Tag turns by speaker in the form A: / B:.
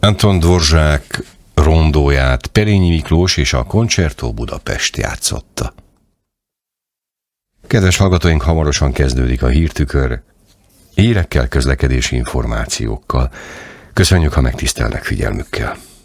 A: Anton Dvorzsák rondóját Perényi Miklós és a Concerto Budapest játszotta. Kedves hallgatóink, hamarosan kezdődik a Hírtükör, hírekkel, közlekedési információkkal. Köszönjük, ha megtisztelnek figyelmükkel.